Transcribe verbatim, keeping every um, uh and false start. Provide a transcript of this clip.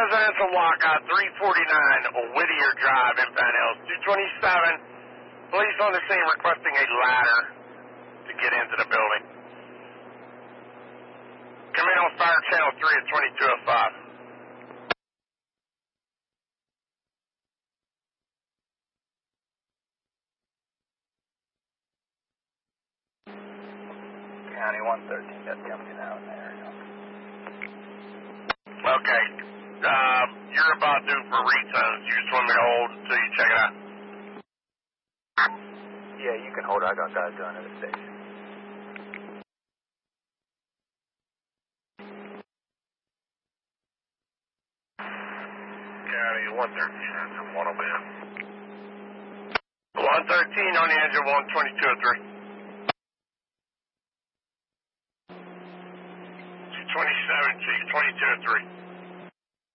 Residential walkout, three forty-nine Whittier Drive, Impound Hills, two twenty-seven. Police on the scene requesting a ladder to get into the building. Come in on Fire Channel three at twenty-two oh five. County one thirteen, that's coming out in there. Okay. Uh, you're about due for returns. You just want me to hold until you check it out? Yeah, you can hold it. I got guys going to the station. County one thirteen, engine one oh man. one thirteen on the engine, one twenty-two oh three. two twenty-seven, Chief, twenty-two oh three.